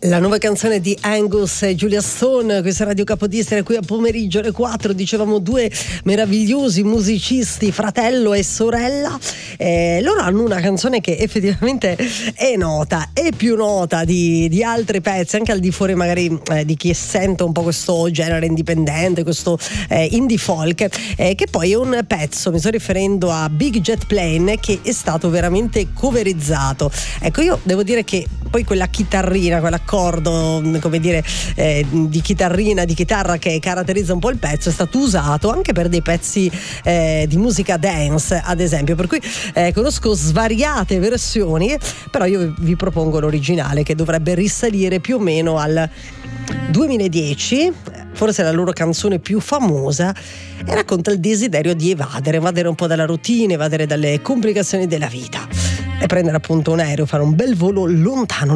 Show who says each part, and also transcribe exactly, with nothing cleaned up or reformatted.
Speaker 1: La nuova canzone di Angus e Julia Stone, questa Radio Capodistria, qui a pomeriggio alle quattro. Dicevamo due meravigliosi musicisti, fratello e sorella. Eh, loro hanno una canzone che effettivamente è nota, è più nota di, di altri pezzi, anche al di fuori magari eh, di chi sente un po' questo genere indipendente, questo eh, indie folk, eh, che poi è un pezzo, mi sto riferendo a Big Jet Plane, che è stato veramente coverizzato. Ecco, io devo dire che poi quella chitarrina, quell'accordo, come dire, eh, di chitarrina, di chitarra che caratterizza un po' il pezzo, è stato usato anche per dei pezzi eh, di musica dance, ad esempio, per cui eh, conosco svariate versioni, però io vi propongo l'originale, che dovrebbe risalire più o meno al duemiladieci, forse la loro canzone più famosa, e racconta il desiderio di evadere, evadere un po' dalla routine, evadere dalle complicazioni della vita e prendere appunto un aereo, fare un bel volo lontano